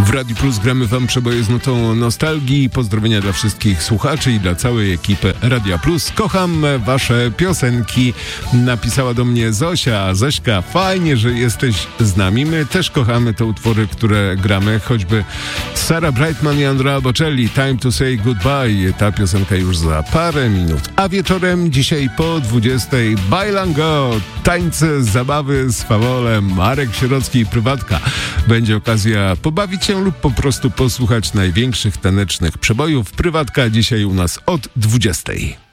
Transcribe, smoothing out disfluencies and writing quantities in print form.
W Radiu Plus gramy wam przeboje z nutą nostalgii. Pozdrowienia dla wszystkich słuchaczy i dla całej ekipy Radia Plus. Kocham wasze piosenki. Napisała do mnie Zosia. Zośka, fajnie, że jesteś z nami. My też kochamy te utwory, które gramy. Choćby Sarah Brightman i Andrea Bocelli. Time to say goodbye. Ta piosenka już za parę minut. A wieczorem dzisiaj po 20:00 Bailango. Tańce, zabawy z Fawolem. Marek Sierocki i Prywatka. Będzie okazja pobawić się lub po prostu posłuchać największych tanecznych przebojów. Prywatka dzisiaj u nas od 20:00.